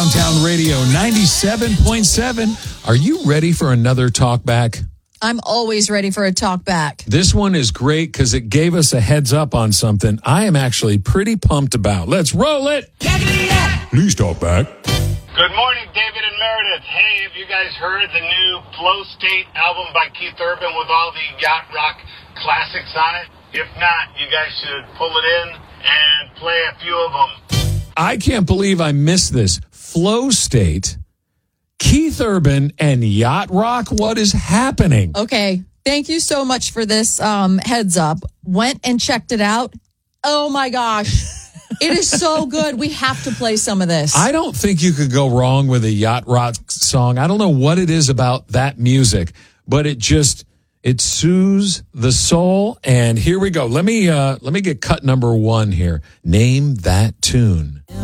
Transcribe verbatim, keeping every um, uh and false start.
Downtown Radio ninety-seven point seven. Are you ready for another talk back? I'm always ready for a talk back. This one is great because it gave us a heads up on something I am actually pretty pumped about. Let's roll it. Please talk back. Good morning, David and Meredith. Hey, have you guys heard the new Flow State album by Keith Urban with all the yacht rock classics on it? If not, you guys should pull it in and play a few of them. I can't believe I missed this. Flow State, Keith Urban, and Yacht Rock. What is happening? Okay. Thank you so much for this um, heads up. Went and checked it out. Oh, my gosh. It is so good. We have to play some of this. I don't think you could go wrong with a Yacht Rock song. I don't know what it is about that music, but it just, it soothes the soul. And here we go. Let me, uh, let me get cut number one here. Name that tune.